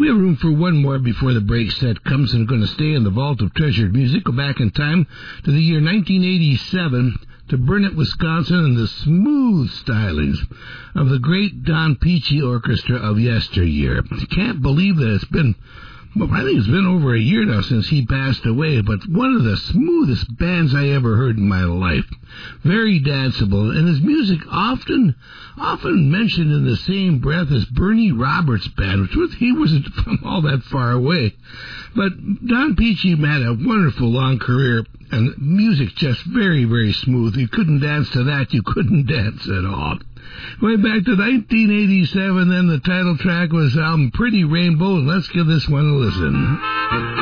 We have room for one more before the break set comes, and going to stay in the vault of treasured music. Go back in time to the year 1987 to Burnett, Wisconsin, and the smooth stylings of the great Don Peachy Orchestra of yesteryear. Can't believe that it's been, well, I think it's been over a year now since he passed away, but one of the smoothest bands I ever heard in my life. Very danceable, and his music often mentioned in the same breath as Bernie Roberts' band, which he wasn't from all that far away. But Don Peachy had a wonderful long career, and music just very, very smooth. You couldn't dance to that. You couldn't dance at all. Going back to 1987, then the title track was Pretty Rainbow, and let's give this one a listen.